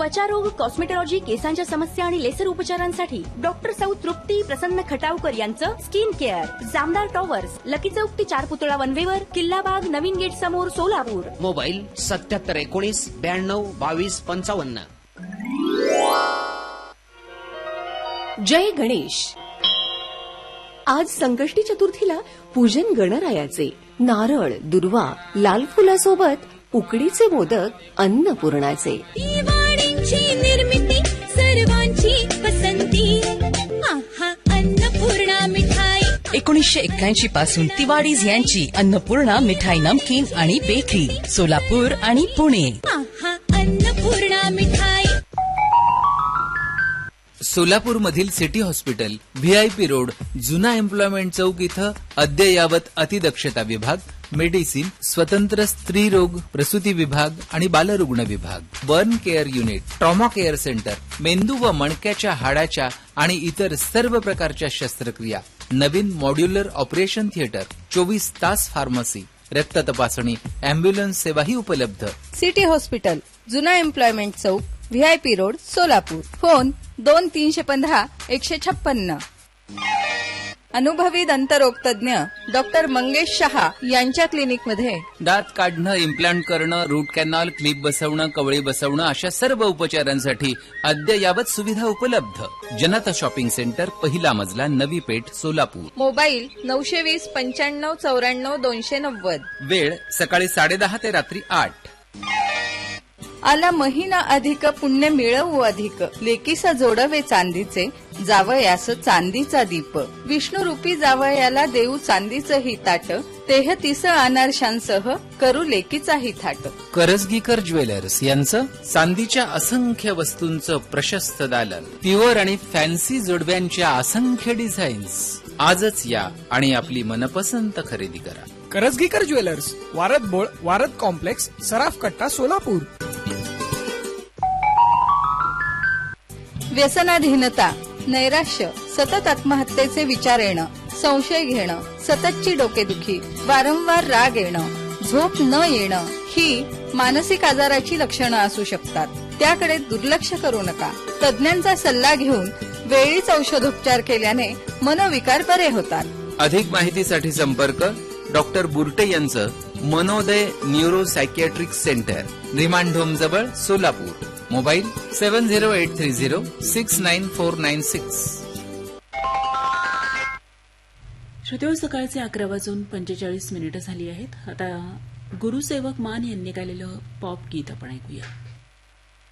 त्वचारोग, कॉस्मेटॉलॉजी, केसांच्या समस्या आणि लेसर उपचारांसाठी डॉक्टर सौ तृप्ती प्रसन्न खटावकर यांचं skin care. Jamdar towers, lucky चौक ते 4 पुतळा वनवेवर, किल्लाबाग, नवीन गेट समोर, सोलापूर. मोबाईल 7719 92 22 55. जय गणेश. आज संकष्टी चतुर्थीला पूजन गणरायाचे. नारळ, दुर्वा, लाल फुलासोबत उकडीचे मोदक, अन्नपूर्णाचे. दिवाळीची निर्मिती सर्वांची पसंती. आहा, अन्नपूर्णा मिठाई. 1981 पासून तिवाडीज यांची अन्नपूर्णा मिठाई, नमकीन आणि बेकरी, सोलापूर आणि पुणे. आहा, अन्नपूर्णा मिठाई. सोलापूरमधील सिटी हॉस्पिटल, व्हीआयपी रोड, जुना एम्प्लॉयमेंट चौक इथं अद्ययावत अतिदक्षता विभाग, मेडिसिन, स्वतंत्र स्त्री रोग प्रसूती विभाग आणि बालरुग्ण विभाग, burn care unit, trauma care centre, मेंदू व मणक्याच्या हाडाच्या आणि इतर सर्व प्रकारच्या शस्त्रक्रिया, नवीन मॉड्युलर ऑपरेशन थिएटर, 24 तास फार्मसी, रक्त तपासणी, अँब्युलन्स सेवाही उपलब्ध. सिटी हॉस्पिटल, जुना एम्प्लॉयमेंट चौक, व्हीआयपी रोड, सोलापूर. फोन 2315 156. अनुभवी दंतरोग तज्ञ डॉक्टर मंगेश शहा यांच्या क्लिनिकमध्ये दात काढणं, इम्प्लांट करणं, रूट कॅनॉल, क्लिप बसवणं, कवळी बसवणं अशा सर्व उपचारांसाठी अद्ययावत सुविधा उपलब्ध. जनता शॉपिंग सेंटर, पहिला मजला, नवी पेठ, सोलापूर. मोबाईल 920 95 94 290. वेळ सकाळी 10:30 ते रात्री 8. आला महिना अधिक, पुण्य मिळवू अधिक. लेकीसा जोडवे चांदीचे, जावयास चांदीचा दीप. विष्णुरूपी जावयाला देऊ चांदीचं ही ताट. 33 अनारशांसह करू लेकीचा ही थाट. करजगीकर ज्वेलर्स यांचं चांदीच्या असंख्य वस्तूंचं प्रशस्त दालन, प्युअर आणि फॅन्सी जोडव्यांच्या असंख्य डिझाईन्स. आजच या आणि आपली मनपसंत खरेदी करा. करजगीकर ज्वेलर्स, वारद बोळ, वारद कॉम्प्लेक्स, सराफ कट्टा, सोलापूर. व्यसनाधीनता, नैराश्य, सतत आत्महत्येचे विचार येणं, संशय घेणं, सततची डोकेदुखी, वारंवार राग येणं, झोप न येणं ही मानसिक आजाराची लक्षणं असू शकतात. त्याकडे दुर्लक्ष करू नका. तज्ञांचा सल्ला घेऊन वेळीच औषधोपचार केल्याने मनोविकार बरे होतात. अधिक माहितीसाठी संपर्क डॉक्टर बुर्टे यांचं मनोदय neuro psychiatric centre, remand home जवळ, सोलापूर. मोबाईल 7083069496. श्रोतेहो, सकाळचे 11:45 झाली आहेत. आता गुरुसेवक मान यांनी गायलेलं पॉप गीत आपण ऐकूया.